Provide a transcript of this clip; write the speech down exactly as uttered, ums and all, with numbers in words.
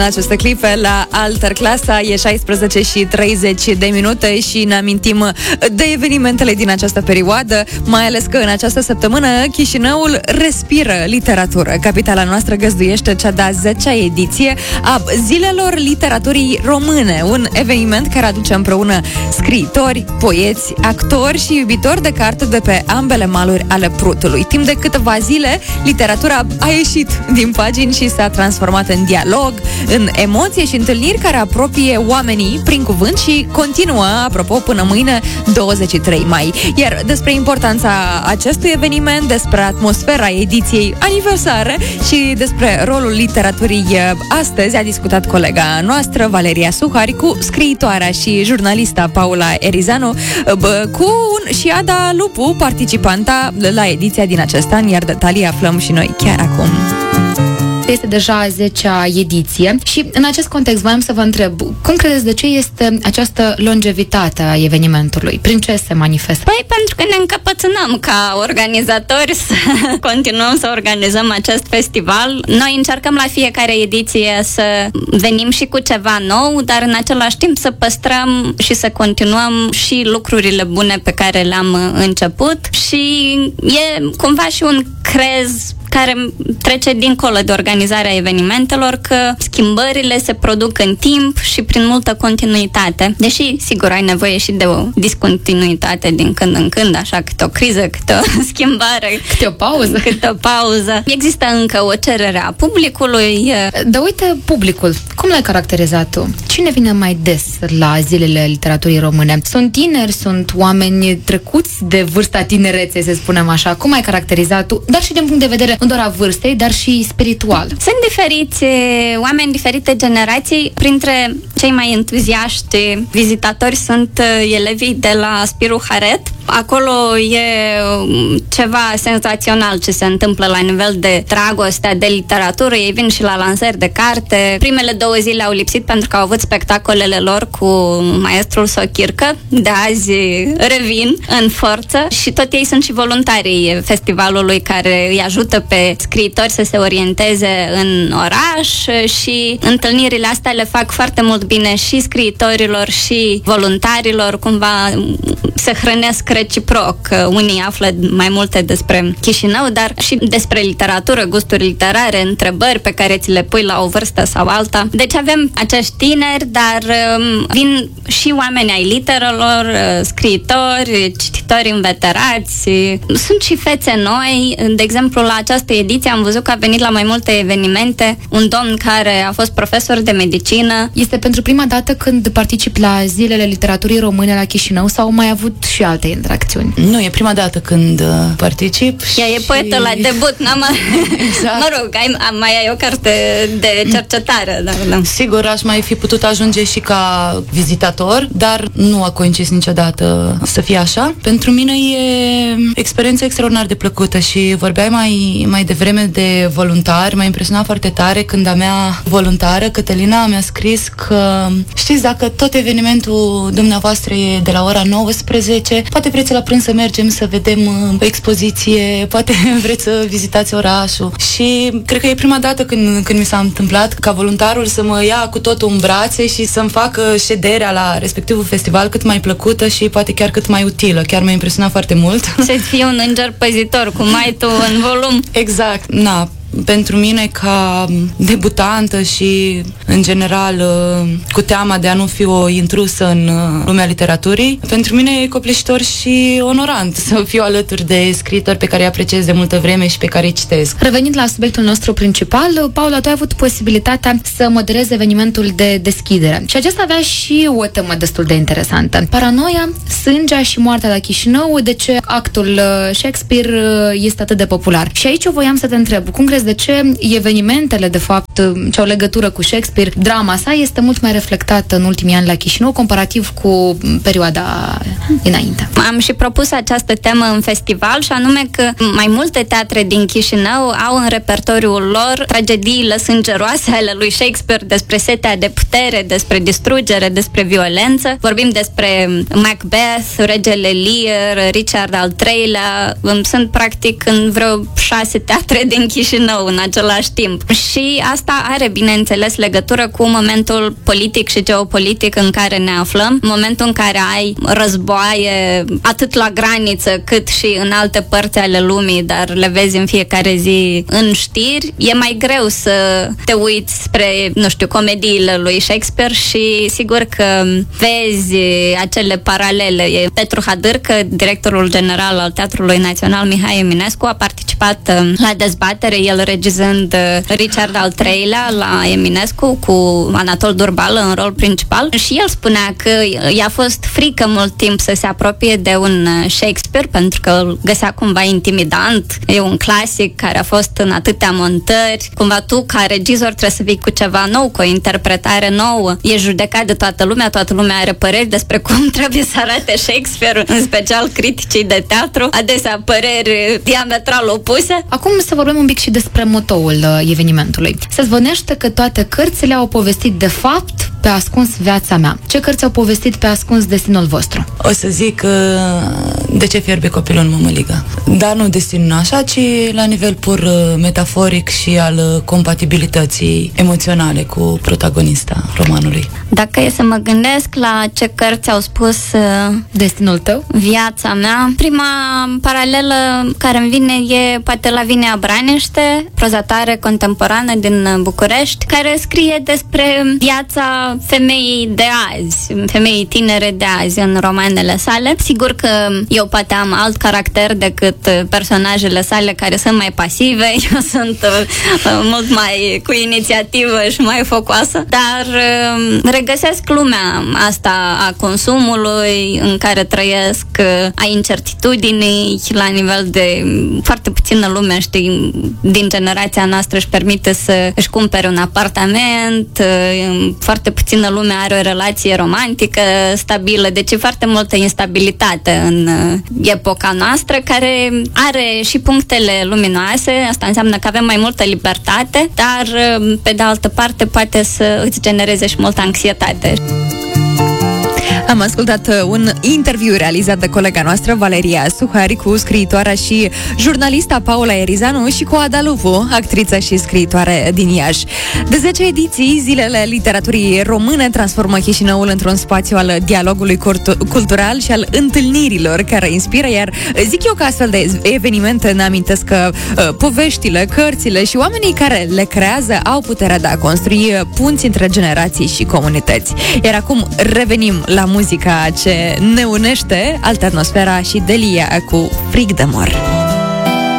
Aceste clipe la Alter Clasa, e șaisprezece și treizeci de minute și ne amintim de evenimentele din această perioadă, mai ales că în această săptămână Chișinăul respiră literatură. Capitala noastră găzduiește cea de-a zecea ediție a Zilelor Literaturii Române, un eveniment care aduce împreună scriitori, poeți, actori și iubitori de carte de pe ambele maluri ale Prutului. Timp de câteva zile, literatura a ieșit din pagini și s-a transformat în dialog, în emoție și întâlniri care apropie oamenii prin cuvânt și continuă, apropo, până mâine, douăzeci și trei mai. Iar despre importanța acestui eveniment, despre atmosfera ediției aniversare și despre rolul literaturii astăzi a discutat colega noastră, Valeria Suhari, cu scriitoarea și jurnalista Paula Erizanu, cu un și Ada Lupu, participanta la ediția din acest an, iar detalii aflăm și noi chiar acum. Este deja a zecea ediție și în acest context voiam să vă întreb, cum credeți de ce este această longevitate a evenimentului? Prin ce se manifestă? Păi pentru că ne încăpățânăm ca organizatori să continuăm să organizăm acest festival. Noi încercăm la fiecare ediție să venim și cu ceva nou, dar în același timp să păstrăm și să continuăm și lucrurile bune pe care le-am început și e cumva și un crez care trece dincolo de organizarea evenimentelor, că schimbările se produc în timp și prin multă continuitate. Deși, sigur, ai nevoie și de o discontinuitate din când în când, așa, câte o criză, câte o schimbare. Câte o pauză. Câte o pauză. Există încă o cerere a publicului. Dar uite, publicul, cum l-ai caracterizat tu? Cine vine mai des la Zilele Literaturii Române? Sunt tineri, sunt oameni trecuți de vârsta tinereței, să spunem așa. Cum ai caracterizat tu? Dar și din punct de vedere nu doar a vârstei, dar și spiritual. Sunt diferiți oameni, diferite generații. Printre cei mai entuziaști vizitatori sunt elevii de la Spiru Haret. Acolo e ceva senzațional ce se întâmplă la nivel de dragoste, de literatură. Ei vin și la lansări de carte. Primele două zile au lipsit pentru că au avut spectacolele lor cu maestrul Sochircă. De azi revin în forță și tot ei sunt și voluntarii festivalului care îi ajută pe scriitori să se orienteze în oraș și întâlnirile astea le fac foarte mult bine și scriitorilor și voluntarilor, cumva se hrănesc reciproc. Unii află mai multe despre Chișinău, dar și despre literatură, gusturi literare, întrebări pe care ți le pui la o vârstă sau alta. Deci avem acești tineri, dar um, vin și oameni ai literelor, scriitori, cititori inveterați. Sunt și fețe noi. De exemplu, la această ediție am văzut că a venit la mai multe evenimente un domn care a fost profesor de medicină. Este pentru prima dată când participi la Zilele Literaturii Române la Chișinău sau au mai avut și alte interacțiuni? Nu, e prima dată când particip. Ea și... e poetă la debut, n-am... Exact. Mă rog, ai, mai ai o carte de cercetare. Dar, da. Sigur, aș mai fi putut ajunge și ca vizitator, dar nu a coincis niciodată să fie așa. Pentru mine e experiență extraordinar de plăcută și vorbeai mai, mai devreme de voluntari. M-a impresionat foarte tare când a mea voluntară, Cătălina, mi-a scris că știți, dacă tot evenimentul dumneavoastră e de la ora nouăsprezece, poate vreți la prânz să mergem să vedem o expoziție, poate vreți să vizitați orașul. Și cred că e prima dată când, când mi s-a întâmplat ca voluntarul să mă ia cu totul în brațe și să-mi facă șederea la respectivul festival cât mai plăcută și poate chiar cât mai utilă. Chiar m-a impresionat foarte mult. Să fii un înger păzitor, cum ai tu în volum. Exact, na. Pentru mine, ca debutantă și, în general, cu teama de a nu fi o intrusă în lumea literaturii, pentru mine e copleșitor și onorant să fiu alături de scriitori pe care îi apreciez de multă vreme și pe care îi citesc. Revenind la subiectul nostru principal, Paula, tu ai avut posibilitatea să moderezi evenimentul de deschidere și acesta avea și o temă destul de interesantă. Paranoia, sângea și moartea la Chișinău, de ce actul Shakespeare este atât de popular. Și aici eu voiam să te întreb, cum crezi de ce evenimentele, de fapt, ce au legătură cu Shakespeare, drama sa este mult mai reflectată în ultimii ani la Chișinău, comparativ cu perioada dinainte. Am și propus această temă în festival și anume că mai multe teatre din Chișinău au în repertoriul lor tragediile sângeroase ale lui Shakespeare, despre setea de putere, despre distrugere, despre violență. Vorbim despre Macbeth, Regele Lear, Richard al treilea. Sunt practic în vreo șase teatre din Chișinău Chișinău în același timp. Și asta are, bineînțeles, legătură cu momentul politic și geopolitic în care ne aflăm, momentul în care ai războaie atât la graniță cât și în alte părți ale lumii, dar le vezi în fiecare zi în știri, e mai greu să te uiți spre, nu știu, comediile lui Shakespeare și sigur că vezi acele paralele. Petru Hadârcă, directorul general al Teatrului Național Mihai Eminescu, a participat la dezbatere, el regizând Richard al treilea la Eminescu cu Anatol Durbală în rol principal, și el spunea că i-a fost frică mult timp să se apropie de un Shakespeare pentru că îl găsea cumva intimidant. E un clasic care a fost în atâtea montări. Cumva tu, ca regizor, trebuie să vii cu ceva nou, cu o interpretare nouă. E judecat de toată lumea, toată lumea are păreri despre cum trebuie să arate Shakespeare, în special criticii de teatru, adesea păreri diametral opuse. Acum să vorbim un pic și despre motoul uh, evenimentului. Se zvonește că toate cărțile au povestit de fapt pe ascuns viața mea. Ce cărți au povestit pe ascuns destinul vostru? O să zic de ce fierbe copilul în mămăligă. Dar nu destinul așa, ci la nivel pur metaforic și al compatibilității emoționale cu protagonista romanului. Dacă e să mă gândesc la ce cărți au spus destinul tău, viața mea, prima paralelă care îmi vine e poate Lavinia Branește, prozatare contemporană din București, care scrie despre viața femeii de azi, femeii tinere de azi în romanele sale. Sigur că eu poate am alt caracter decât personajele sale care sunt mai pasive, eu sunt uh, mult mai cu inițiativă și mai focoasă, dar uh, regăsesc lumea asta a consumului în care trăiesc, uh, a incertitudinii la nivel de foarte puțină lume, știi, din generația noastră își permite să își cumpere un apartament, uh, foarte puțină lume are o relație romantică stabilă, deci e foarte multă instabilitate în epoca noastră, care are și punctele luminoase. Asta înseamnă că avem mai multă libertate, dar pe de altă parte poate să îți genereze și multă anxietate. Am ascultat un interviu realizat de colega noastră, Valeria Suhari, cu scriitoarea și jurnalista Paula Erizanu și cu Ada Lupu, actriță și scriitoare din Iași. De zece ediții, Zilele Literaturii Române transformă Chișinăul într-un spațiu al dialogului cultural și al întâlnirilor care inspiră, iar zic eu că astfel de evenimente ne amintesc că uh, poveștile, cărțile și oamenii care le creează au puterea de a construi punți între generații și comunități. Iar acum revenim la muzica ce ne unește, Alternosfera și Delia cu Frig de Mor.